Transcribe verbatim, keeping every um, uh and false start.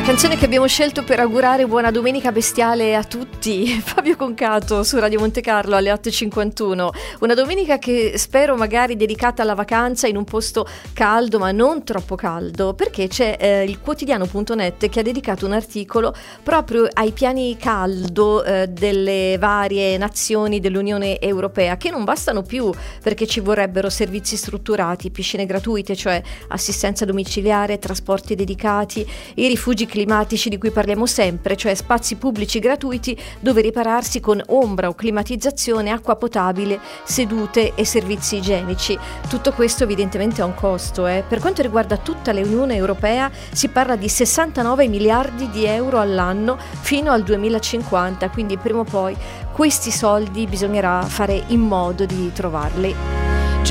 Canzone che abbiamo scelto per augurare buona domenica bestiale a tutti. Fabio Concato su Radio Monte Carlo alle otto e cinquantuno. Una domenica che spero magari dedicata alla vacanza in un posto caldo, ma non troppo caldo, perché c'è eh, il quotidiano punto net che ha dedicato un articolo proprio ai piani caldo eh, delle varie nazioni dell'Unione Europea, che non bastano più, perché ci vorrebbero servizi strutturati, piscine gratuite, cioè assistenza domiciliare, trasporti dedicati, i rifugi climatici di cui parliamo sempre, cioè spazi pubblici gratuiti dove ripararsi con ombra o climatizzazione, acqua potabile, sedute e servizi igienici. Tutto questo evidentemente ha un costo. Eh. Per quanto riguarda tutta l'Unione Europea si parla di sessantanove miliardi di euro all'anno fino al duemilacinquanta, quindi prima o poi questi soldi bisognerà fare in modo di trovarli.